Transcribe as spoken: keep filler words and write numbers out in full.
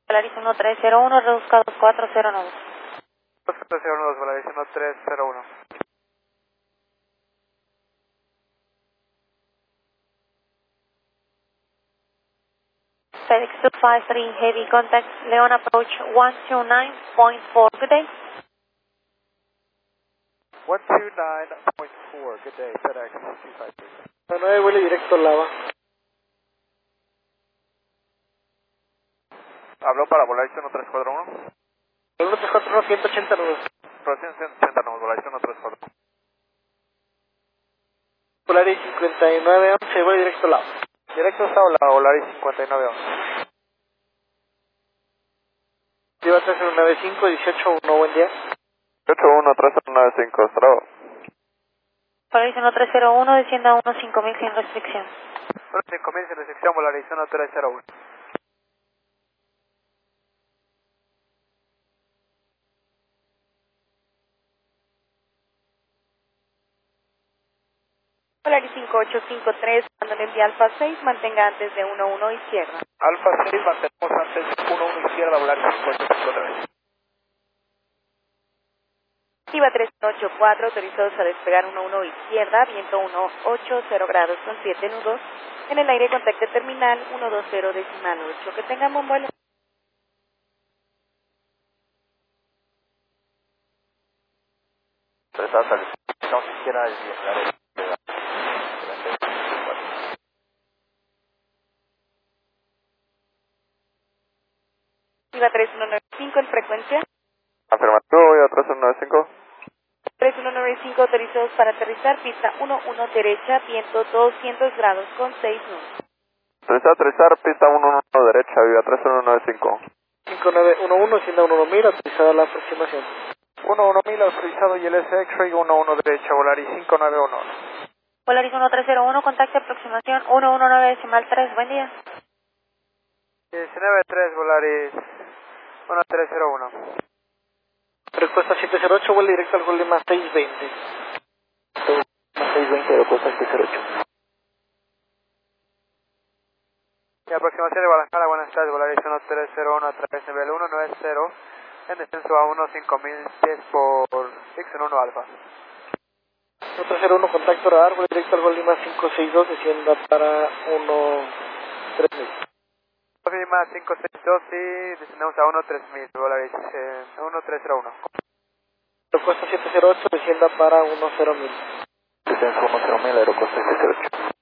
Volaris uno tres cero uno, reduzca dos cuatro cero nueve. dos cuatro cero nueve, Volaris uno tres cero uno. FedEx two five three, heavy contact, Leon approach one two nine point four, good day. one two nine point four, good day, FedEx two five three. nueve, vuelo directo a Lava. Habló para Volaris uno tres cuatro uno. uno tres cuatro uno, ciento ochenta nudos. Recién ciento ochenta nudos, Volaris uno tres cuatro uno. Volaris cincuenta y nueve once, vuelo directo a Lava. Directo a la Volaris cincuenta y nueve once. Lleva tres cero nueve cinco, dieciocho uno, buen día. ocho uno tres cero nueve cinco, hasta luego. Volaris uno tres cero uno, descienda a uno cinco mil sin restricción. uno cinco mil sin restricción, Volaris uno tres cero uno. Volaris cinco ocho cinco tres, cuando le envía Alfa seis, mantenga antes de uno uno izquierda. Alfa seis, mantenemos antes de uno uno izquierda, Volaris cinco ocho cinco tres. Activa tres ocho cuatro, autorizados a despegar uno uno izquierda, viento uno ocho cero grados con siete nudos. En el aire contacte terminal uno dos cero decimal ocho. Que tengan buen vuelo. No quisiera desviar. Activa tres uno nueve cinco en frecuencia. Afirmativo, ya tres uno nueve cinco. tres uno nueve cinco, autorizados para aterrizar, pista uno uno derecha, viento doscientos grados con seis nudos. Autoriza aterrizar, pista uno uno derecha, viva tres uno nueve cinco. cinco nueve uno uno, siendo uno uno mil, autorizada la aproximación. uno uno mil autorizado y el S X-Ray uno uno derecha, Volaris cinco nueve uno. Volaris uno tres cero uno, contacte aproximación uno uno nueve decimal tres, buen día. diecinueve tres, Volaris uno tres cero uno. Respuesta siete cero ocho, vuelo directo al Golema seis veinte. seis veinte, respuesta siete cero ocho. Y aproximación de Guadalajara, buenas tardes, Volaris uno tres cero uno a través de nivel uno nueve cero, en descenso a uno cinco mil diez por X uno Alfa. uno tres cero uno, contacto radar, vuelo directo al Golema cinco seis dos, descienda para uno tres mil. Firma cinco seis dos y descendemos a uno tres mil, Volaris eh, uno tres cero uno. Aerocosta siete cero ocho, descienda para uno cero mil. Descenso uno cero mil, Aerocosta siete cero ocho.